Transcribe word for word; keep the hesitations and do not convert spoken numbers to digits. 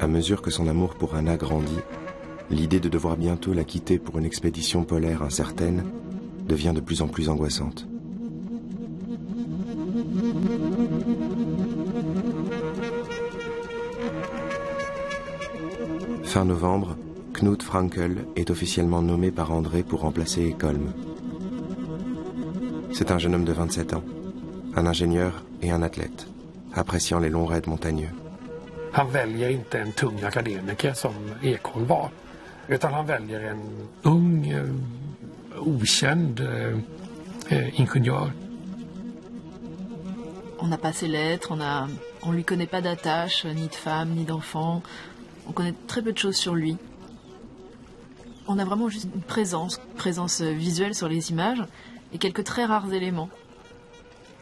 À mesure que son amour pour Anna grandit, l'idée de devoir bientôt la quitter pour une expédition polaire incertaine devient de plus en plus angoissante. Fin novembre, Knut Frankel est officiellement nommé par André pour remplacer Ekholm. C'est un jeune homme de vingt-sept ans, un ingénieur et un athlète, appréciant les longs raids montagneux. Han väljer inte en tung akademiker som Ekholm var, utan han väljer en ung, okänd eh, ingenjör. On n'a pas ses lettres, on a, on lui connaît pas d'attache, ni de femme, ni d'enfant. On connaît très peu de choses sur lui. On a vraiment juste une présence, une présence visuelle sur les images et quelques très rares éléments.